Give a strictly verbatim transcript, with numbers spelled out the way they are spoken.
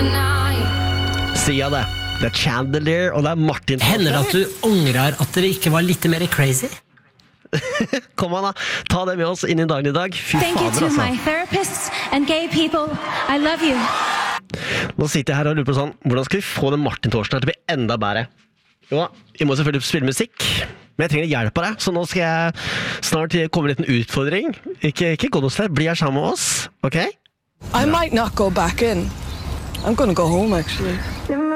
Sier jeg det. Det er Chandelier, og det er Martin. Hender det at du angrer at dere ikke var litt mer crazy? Kom an da, ta det med oss inn i dagen i dag. Fy Thank you fader, to my altså. therapists and gay people. I love you. Nå sitter jeg her og lurer på sånn, hvordan skal vi få den Martin-torsdagen til å bli enda bedre? Jo, jeg må selvfølgelig spille musikk, men jeg trenger hjelp av deg, så nå skal jeg snart komme med en liten utfordring. Ikke, ikke gå noe sted, bli her sammen med oss, ok? I might not go back in. I'm gonna go home, actually.